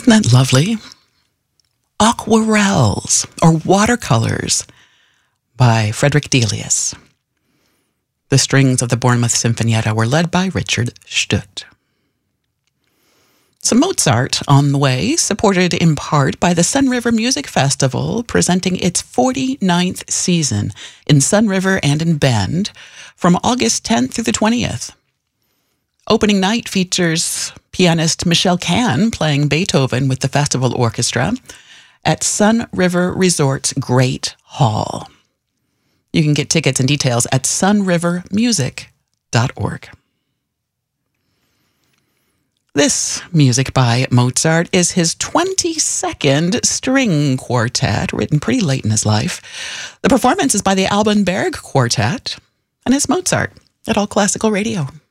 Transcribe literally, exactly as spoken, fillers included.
Isn't that lovely? Aquarels, or Watercolors, by Frederick Delius. The strings of the Bournemouth Sinfonietta were led by Richard Stutt. So Mozart on the way, supported in part by the Sun River Music Festival, presenting its forty-ninth season in Sun River and in Bend from August tenth through the twentieth. Opening night features pianist Michelle Kahn playing Beethoven with the festival orchestra at Sun River Resort's Great Hall. You can get tickets and details at sun river music dot org. This music by Mozart is his twenty-second string quartet, written pretty late in his life. The performance is by the Alban Berg Quartet, and it's Mozart at All Classical Radio.